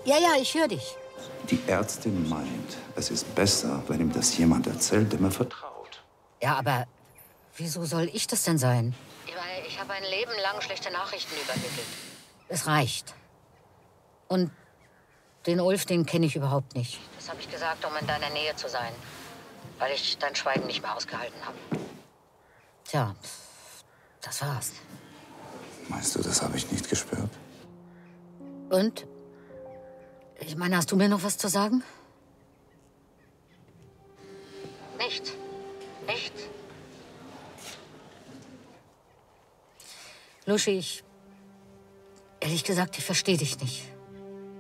Ja, ich höre dich. Die Ärztin meint, es ist besser, wenn ihm das jemand erzählt, dem er vertraut. Ja, aber wieso soll ich das denn sein? Ich habe ein Leben lang schlechte Nachrichten übermittelt. Es reicht. Und den Ulf, den kenne ich überhaupt nicht. Das habe ich gesagt, um in deiner Nähe zu sein. Weil ich dein Schweigen nicht mehr ausgehalten habe. Tja, das war's. Meinst du, das habe ich nicht gespürt? Und? Ich meine, hast du mir noch was zu sagen? Nichts. Nichts. Luschi, ehrlich gesagt, ich verstehe dich nicht.